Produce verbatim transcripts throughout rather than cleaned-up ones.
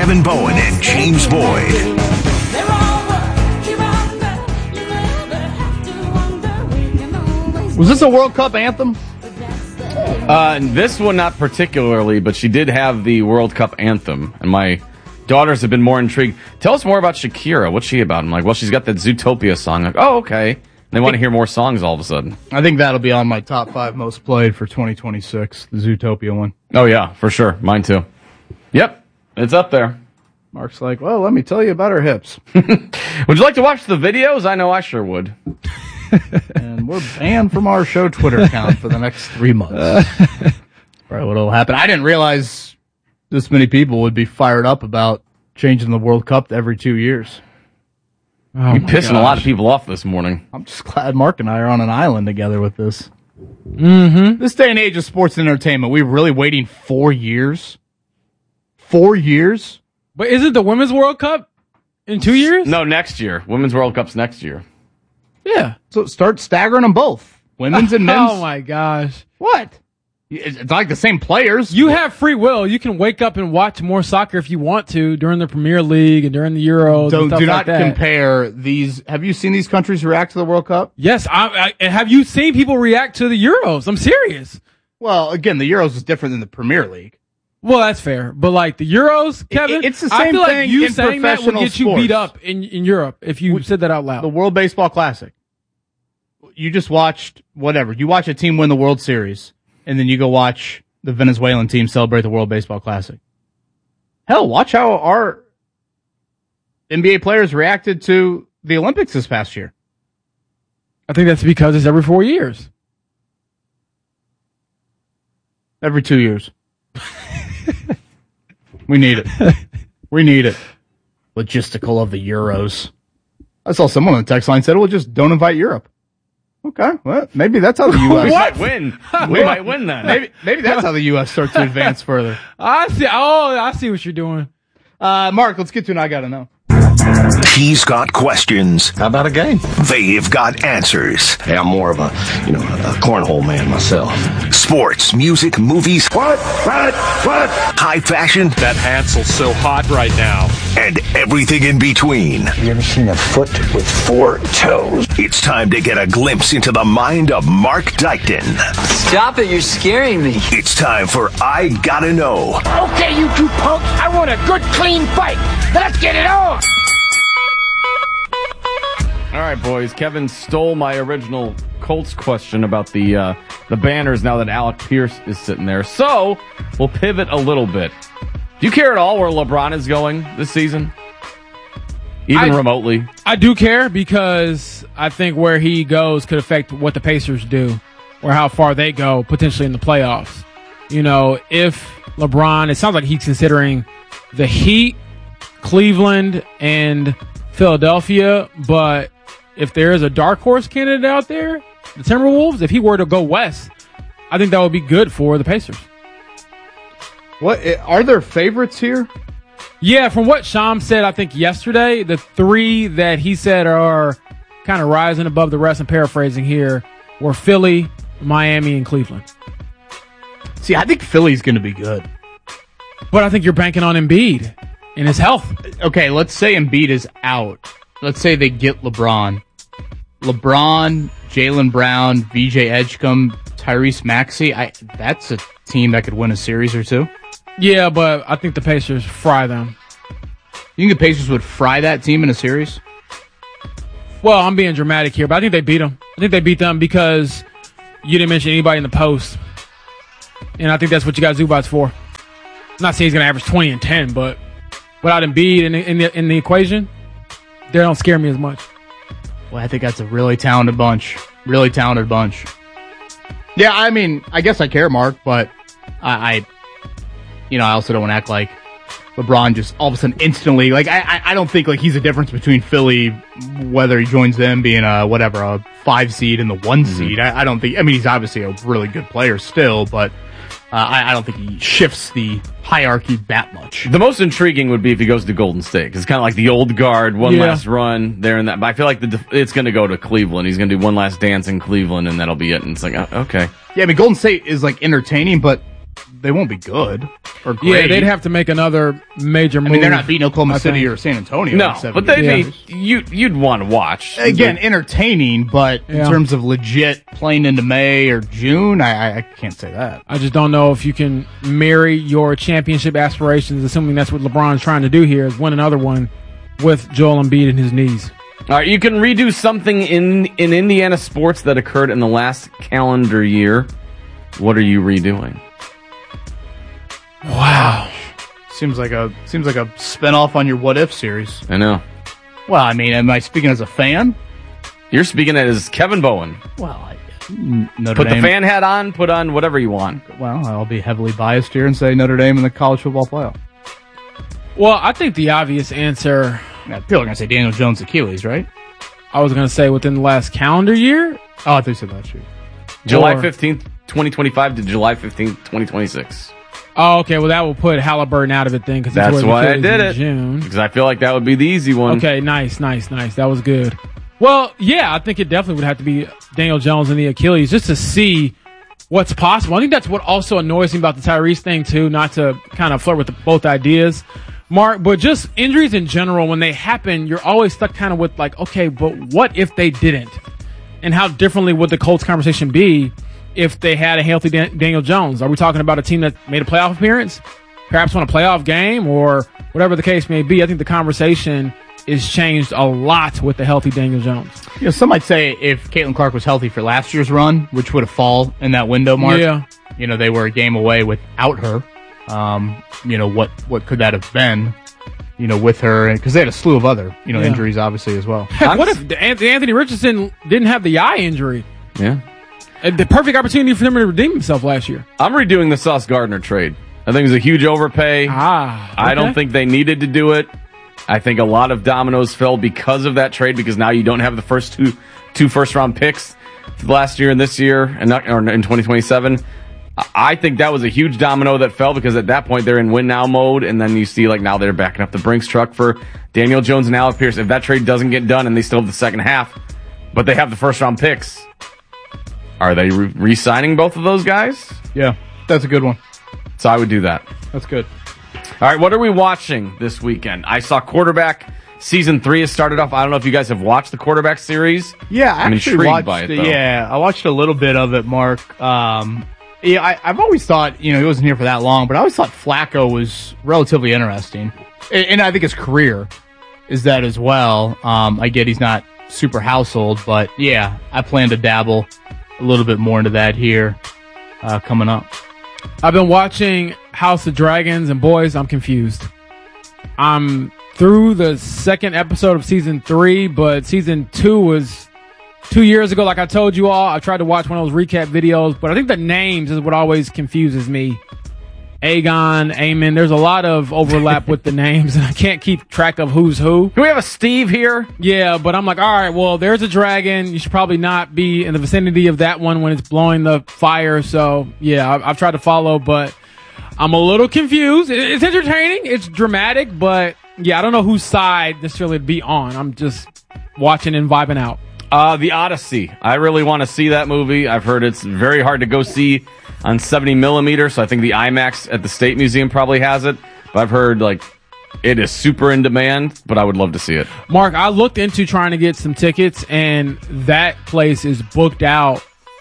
Kevin Bowen and James Boyd. Was this a World Cup anthem? Uh, this one not particularly, but she did have the World Cup anthem, and my daughters have been more intrigued. Tell us more about Shakira. What's she about? I'm like, well, she's got that Zootopia song. I'm like, oh, okay. They want to hear more songs all of a sudden. I think that'll be on my top five most played for twenty twenty-six, the Zootopia one. Oh, yeah, for sure. Mine too. Yep, it's up there. Mark's like, well, let me tell you about her hips. Would you like to watch the videos? I know I sure would. And we're banned from our show Twitter account for the next three months. Probably what'll happen. I didn't realize this many people would be fired up about changing the World Cup to every two years. Oh, You're pissing gosh. a lot of people off this morning. I'm just glad Mark and I are on an island together with this. Mm-hmm. This day and age of sports and entertainment, we're really waiting four years? Four years? But isn't the Women's World Cup in two years? No, next year. Women's World Cup's next year. Yeah. So start staggering them both. Women's and men's. Oh, my gosh. What? It's like the same players. You have free will. You can wake up and watch more soccer if you want to during the Premier League and during the Euros. Don't, and stuff do not like that. compare these. Have you seen these countries react to the World Cup? Yes. I, I, have you seen people react to the Euros? I'm serious. Well, again, the Euros is different than the Premier League. Well, that's fair. But like the Euros, Kevin, it, it's the same I feel thing like you in saying that would get sports. you beat up in, in Europe if you said that out loud. The World Baseball Classic. You just watched whatever. You watch a team win the World Series, and then you go watch the Venezuelan team celebrate the World Baseball Classic. Hell, watch how our N B A players reacted to the Olympics this past year. I think that's because it's every four years. Every two years. We need it. We need it. Logistical of the Euros. I saw someone on the text line said, well, just don't invite Europe. Okay, well, maybe that's how the U S We might win. We might win then. Maybe, maybe that's how the U S starts to advance further. I see. Oh, I see what you're doing. Uh, Mark, let's get to an I Gotta Know. He's got questions. How about a game? They've got answers. Hey, I'm more of a, you know, a cornhole man myself. Sports, music, movies. What? What? What? High fashion. That Hansel's so hot right now. And everything in between. Have you ever seen a foot with four toes? It's time to get a glimpse into the mind of Mark Dykton. Stop it, you're scaring me. It's time for I Gotta Know. Okay, you two punks, I want a good, clean fight. Let's get it on. All right, boys. Kevin stole my original Colts question about the uh, the banners now that Alec Pierce is sitting there. So we'll pivot a little bit. Do you care at all where LeBron is going this season? Even I, remotely? I do care because I think where he goes could affect what the Pacers do or how far they go potentially in the playoffs. You know, if LeBron, it sounds like he's considering the Heat, Cleveland, and Philadelphia, but if there is a dark horse candidate out there, the Timberwolves, if he were to go west, I think that would be good for the Pacers. What are there favorites here? Yeah, from what Sham said, I think yesterday, the three that he said are kind of rising above the rest, I'm paraphrasing here, were Philly, Miami, and Cleveland. See, I think Philly's going to be good. But I think you're banking on Embiid and his health. Okay, let's say Embiid is out. Let's say they get LeBron. LeBron, Jaylen Brown, V J Edgecombe, Tyrese Maxey. I, that's a team that could win a series or two. Yeah, but I think the Pacers fry them. You think the Pacers would fry that team in a series? Well, I'm being dramatic here, but I think they beat them. I think they beat them because you didn't mention anybody in the post. And I think that's what you got Zubats for. I'm not saying he's going to average twenty and ten, but without Embiid in the, in the, in the equation, they don't scare me as much. Well, I think that's a really talented bunch. Really talented bunch. Yeah, I mean, I guess I care, Mark, but I, I you know, I also don't want to act like LeBron just all of a sudden instantly, like, I, I don't think, like, he's a difference between Philly, whether he joins them being a, whatever, a five seed and the one mm-hmm. seed. I, I don't think, I mean, he's obviously a really good player still, but uh, I, I don't think he shifts the hierarchy that much. The most intriguing would be if he goes to Golden State, because it's kind of like the old guard, one yeah. last run there and that. But I feel like the, it's going to go to Cleveland. He's going to do one last dance in Cleveland, and that'll be it. And it's like, uh, okay. Yeah, I mean, Golden State is, like, entertaining, but they won't be good or great. Yeah, they'd have to make another major move. I mean, they're not beating Oklahoma I City think. or San Antonio. No, in seven but they'd games. be, you, you'd want to watch. Again, entertaining, but Yeah. in terms of legit playing into May or June, I, I, I can't say that. I just don't know if you can marry your championship aspirations, assuming that's what LeBron's trying to do here, is win another one with Joel Embiid in his knees. All right, you can redo something in, in Indiana sports that occurred in the last calendar year. What are you redoing? Wow. Seems like a seems like a spinoff on your What If series. I know. Well, I mean, am I speaking as a fan? You're speaking as Kevin Bowen. Well, I, Notre Put Dame. the fan hat on, put on whatever you want. Well, I'll be heavily biased here and say Notre Dame in the college football playoff. Well, I think the obvious answer, Now, people are going to say Daniel Jones Achilles, right? I was going to say within the last calendar year. Oh, I thought you said last year. July Or- fifteenth, twenty twenty-five to July fifteenth, twenty twenty-six. Oh, okay. Well, that will put Halliburton out of it then, because That's why I did it. June. Because I feel like that would be the easy one. Okay, nice, nice, nice. That was good. Well, yeah, I think it definitely would have to be Daniel Jones and the Achilles just to see what's possible. I think that's what also annoys me about the Tyrese thing too, not to kind of flirt with the, both ideas, Mark, but just injuries in general, when they happen, you're always stuck kind of with like, okay, but what if they didn't? And how differently would the Colts conversation be if they had a healthy Dan- Daniel Jones? Are we talking about a team that made a playoff appearance, perhaps won a playoff game, or whatever the case may be? I think the conversation is changed a lot with the healthy Daniel Jones. You know, some might say if Caitlin Clark was healthy for last year's run, which would have fallen in that window, Mark. Yeah. You know, they were a game away without her. Um, you know, what, what could that have been, you know, with her? Because they had a slew of other, you know, Yeah. injuries, obviously, as well. Heck, what if Anthony Anthony Richardson didn't have the eye injury? Yeah. Uh, The perfect opportunity for him to redeem himself last year. I'm redoing the Sauce Gardner trade. I think it was a huge overpay. Ah, I don't okay. think they needed to do it. I think a lot of dominoes fell because of that trade, because now you don't have the first two two first round picks last year and this year, and not, or in twenty twenty-seven. I think that was a huge domino that fell, because at that point they're in win now mode, and then you see like now they're backing up the Brinks truck for Daniel Jones and Alec Pierce. If that trade doesn't get done and they still have the second half, but they have the first round picks, are they re- re-signing both of those guys? Yeah, that's a good one. So I would do that. That's good. All right, what are we watching this weekend? I saw Quarterback season three has started off. I don't know if you guys have watched the Quarterback series. Yeah, I I'm actually intrigued watched by it, the- though. yeah, I watched a little bit of it, Mark. Um, yeah, I, I've always thought, you know, he wasn't here for that long, but I always thought Flacco was relatively interesting. And, and I think his career is that as well. Um, I get he's not super household, but yeah, I plan to dabble a little bit more into that here uh, coming up. I've been watching House of Dragons, and boys, I'm confused. I'm through the second episode of season three, but season two was two years ago. Like I told you all, I tried to watch one of those recap videos, but I think the names is what always confuses me. Aegon, Aemon, there's a lot of overlap with the names, and I can't keep track of who's who. Can we have a Steve here? Yeah, but I'm like, all right, well, there's a dragon. You should probably not be in the vicinity of that one when it's blowing the fire. So, yeah, I've, I've tried to follow, but I'm a little confused. It- It's entertaining. It's dramatic, but, yeah, I don't know whose side necessarily to be on. I'm just watching and vibing out. Uh, The Odyssey. I really want to see that movie. I've heard it's very hard to go see on seventy millimeter, so I think the IMAX at the State Museum probably has it. But I've heard, like, it is super in demand, but I would love to see it. Mark, I looked into trying to get some tickets, and that place is booked out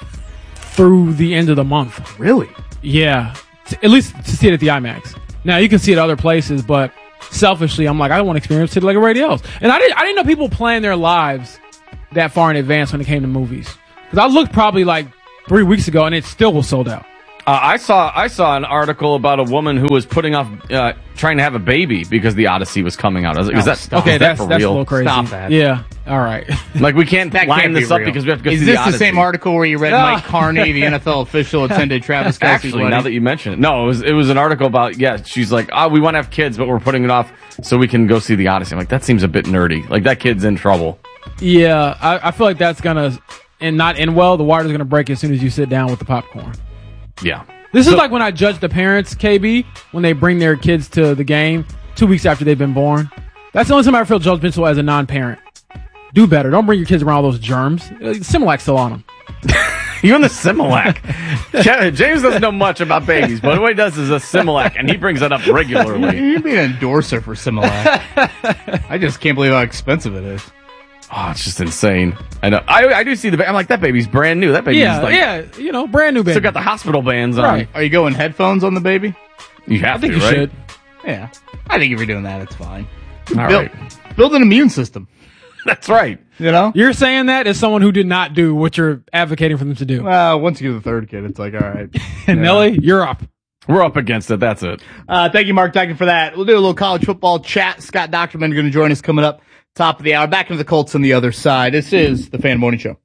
through the end of the month. Really? Yeah, t- at least to see it at the IMAX. Now you can see it other places, but selfishly, I'm like, I don't want to experience it like everybody else. And I didn't, I didn't know people plan their lives that far in advance when it came to movies. Because I looked probably like three weeks ago, and it still was sold out. Uh, I saw I saw an article about a woman who was putting off uh, trying to have a baby because the Odyssey was coming out. I was like, is that, stop. Okay, is that that's for that's a real? little crazy. Stop that. Yeah. All right. Like, we can't That line can't this be up real. because we have to go Is see this the Odyssey. the same article where you read No. Mike Carney, the N F L official, attended Travis Kelce's Actually, wedding? now that you mention it, no, it was it was an article about yeah. She's like, oh, we want to have kids, but we're putting it off so we can go see the Odyssey. I'm like, that seems a bit nerdy. Like, that kid's in trouble. Yeah, I, I feel like that's gonna and not end well. The water's gonna break as soon as you sit down with the popcorn. Yeah. This So- is like when I judge the parents, K B, when they bring their kids to the game two weeks after they've been born. That's the only time I ever feel judgmental as a non-parent. Do better. Don't bring your kids around all those germs. Uh, Similac still on them. Even the Similac. James doesn't know much about babies, but what he does is a Similac, and he brings that up regularly. You'd be an endorser for Similac. I just can't believe how expensive it is. Oh, it's just insane. I know. I, I do see the baby. I'm like, that baby's brand new. That baby's Yeah, like, yeah, you know, brand new baby. still got the hospital bands on. Right. Are you going headphones on the baby? You have I think to, you right? should. Yeah. I think if you're doing that, it's fine. All build, right. build an immune system. That's right. You know? You're saying that as someone who did not do what you're advocating for them to do. Well, once you get the third kid, it's like, all right. And Nelly, you're up. We're up against it. That's it. Uh, thank you, Mark Dykman, for that. We'll do a little college football chat. Scott Docterman going to join us coming up top of the hour. Back into the Colts on the other side. This is the Fan Morning Show.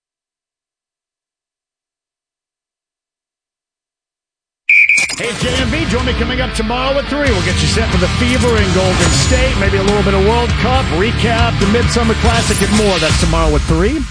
Hey, J M V, join me coming up tomorrow at three. We'll get you set for the Fever in Golden State, maybe a little bit of World Cup, recap, the Midsummer Classic, and more. That's tomorrow at three.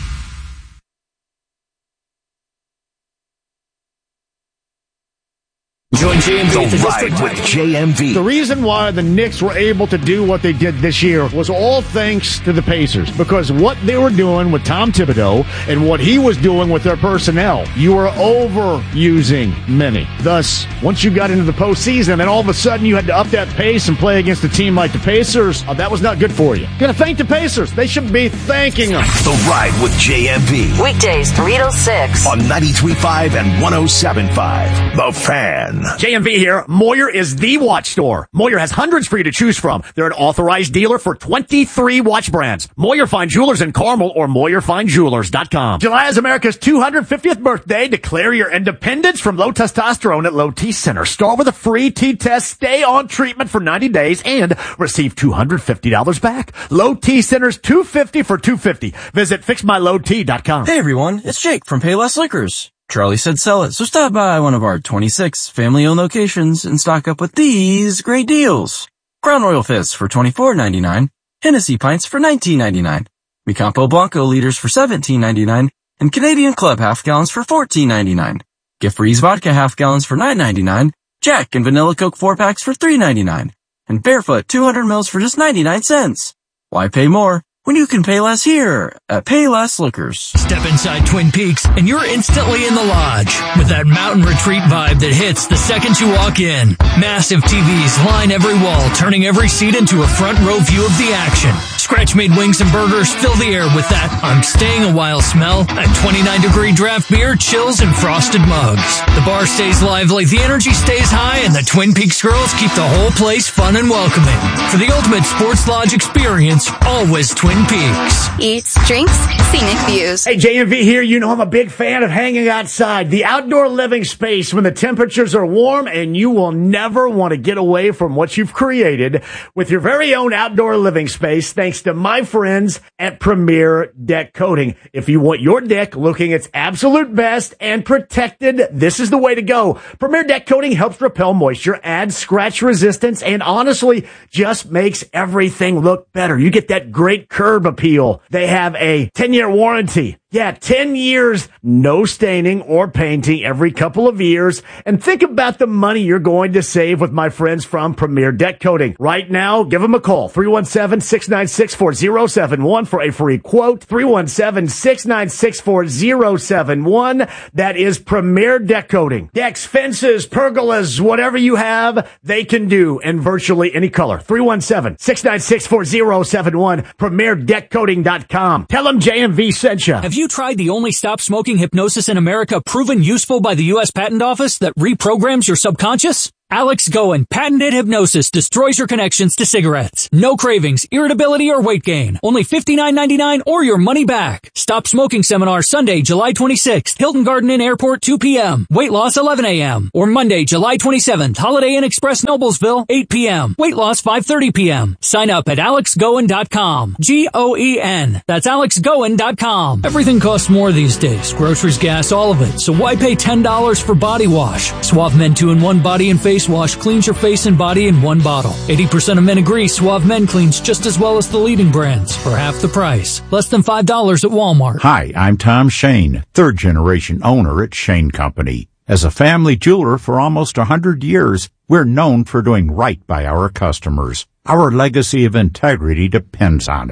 Join J M V at the Ride with J M V. The reason why the Knicks were able to do what they did this year was all thanks to the Pacers, because what they were doing with Tom Thibodeau and what he was doing with their personnel, you were overusing many. Thus, once you got into the postseason and all of a sudden you had to up that pace and play against a team like the Pacers, uh, that was not good for you. Gonna thank the Pacers. They should be thanking them. The Ride with J M V. Weekdays, three to six. On ninety-three point five and one oh seven point five. The Fan. J M V here. Moyer is the watch store. Moyer has hundreds for you to choose from. They're an authorized dealer for twenty-three watch brands. Moyer Fine Jewelers in Carmel or Moyer Fine Jewelers dot com. July is America's two hundred fiftieth birthday. Declare your independence from low testosterone at Low T Center. Start with a free T-test, stay on treatment for ninety days, and receive two hundred fifty dollars back. Low T Center's two hundred fifty dollars for two hundred fifty dollars. Visit fix my low t dot com. Hey everyone, it's Jake from Payless Liquors. Charlie said sell it, so stop by one of our twenty-six family-owned locations and stock up with these great deals. Crown Royal Fists for twenty-four ninety-nine, Hennessy Pints for nineteen ninety-nine, Mi Campo Blanco liters for seventeen ninety-nine, and Canadian Club half gallons for fourteen ninety-nine. Gift Freeze Vodka half gallons for nine ninety-nine, Jack and Vanilla Coke four packs for three ninety-nine, and Barefoot two hundred mils for just ninety-nine cents. Why pay more when you can pay less here at Payless Liquors? Step inside Twin Peaks and you're instantly in the lodge with that mountain retreat vibe that hits the second you walk in. Massive T Vs line every wall, turning every seat into a front row view of the action. Scratch-made wings and burgers fill the air with that I'm staying a while smell. That twenty-nine degree draft beer, chills, and frosted mugs. The bar stays lively, the energy stays high, and the Twin Peaks girls keep the whole place fun and welcoming. For the ultimate sports lodge experience, always Twin Peaks. Eats, drinks, scenic views. Hey, J M V here. You know I'm a big fan of hanging outside. The outdoor living space when the temperatures are warm, and you will never want to get away from what you've created with your very own outdoor living space, thanks to my friends at Premier Deck Coating. If you want your deck looking its absolute best and protected, this is the way to go. Premier Deck Coating helps repel moisture, adds scratch resistance, and honestly just makes everything look better. You get that great curb appeal. They have a ten-year warranty. Yeah, ten years, no staining or painting every couple of years. And think about the money you're going to save with my friends from Premier Deck Coating. Right now, give them a call. three one seven, six nine six, four zero seven one for a free quote. three one seven, six nine six, four zero seven one. That is Premier Deck Coating. Decks, fences, pergolas, whatever you have, they can do in virtually any color. three one seven, six nine six, four zero seven one. Premier Deck Coating dot com. Tell them J M V sent you. Have you tried the only stop smoking hypnosis in America proven useful by the U S Patent Office that reprograms your subconscious? Alex Goen, patented hypnosis destroys your connections to cigarettes. No cravings, irritability, or weight gain. Only fifty-nine ninety-nine or your money back. Stop Smoking Seminar Sunday, July twenty-sixth, Hilton Garden Inn Airport, two p.m. Weight loss, eleven a.m. Or Monday, July twenty-seventh, Holiday Inn Express, Noblesville, eight p.m. Weight loss, five thirty p.m. Sign up at alex goen dot com. G O E N. That's alex goen dot com. Everything costs more these days. Groceries, gas, all of it. So why pay ten dollars for body wash? Suave Men two in one body and face wash cleans your face and body in one bottle. eighty percent of men agree Suave Men cleans just as well as the leading brands for half the price. Less than five dollars at Walmart. Hi, I'm Tom Shane, third generation owner at Shane Company. As a family jeweler for almost one hundred years, we're known for doing right by our customers. Our legacy of integrity depends on it.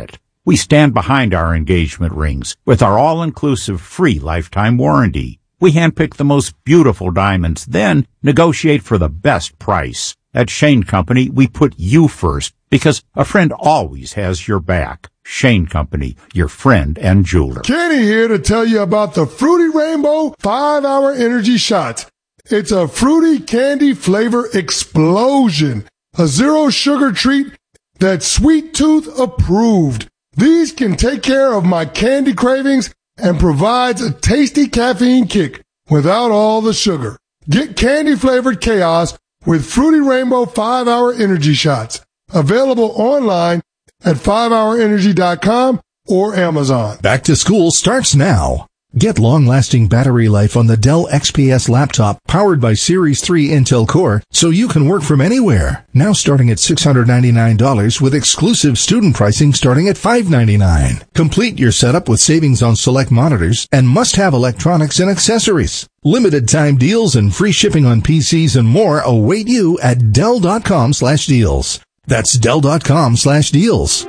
We stand behind our engagement rings with our all-inclusive free lifetime warranty. We handpick the most beautiful diamonds, then negotiate for the best price. At Shane Company, we put you first because a friend always has your back. Shane Company, your friend and jeweler. Kenny here to tell you about the Fruity Rainbow five hour Energy Shots. It's a fruity candy flavor explosion. A zero sugar treat that's Sweet Tooth approved. These can take care of my candy cravings and provides a tasty caffeine kick without all the sugar. Get candy flavored chaos with Fruity Rainbow five hour Energy Shots. Available online at five hour energy dot com or Amazon. Back to school starts now. Get long-lasting battery life on the Dell X P S laptop powered by Series three Intel Core so you can work from anywhere. Now starting at six hundred ninety-nine dollars with exclusive student pricing starting at five hundred ninety-nine dollars. Complete your setup with savings on select monitors and must-have electronics and accessories. Limited time deals and free shipping on P Cs and more await you at Dell dot com slash deals. That's Dell dot com slash deals.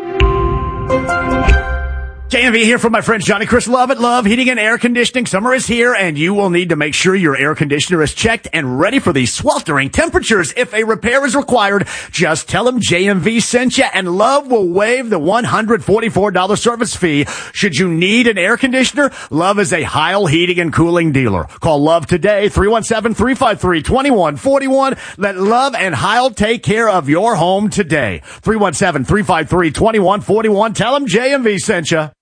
J M V here from my friends Johnny Chris Love at Love Heating and Air Conditioning. Summer is here, and you will need to make sure your air conditioner is checked and ready for these sweltering temperatures. If a repair is required, just tell them J M V sent you, and Love will waive the one hundred forty-four dollars service fee. Should you need an air conditioner, Love is a Heil Heating and Cooling dealer. Call Love today, three one seven, three five three, two one four one. Let Love and Heil take care of your home today. three one seven, three five three, two one four one. Tell them J M V sent you.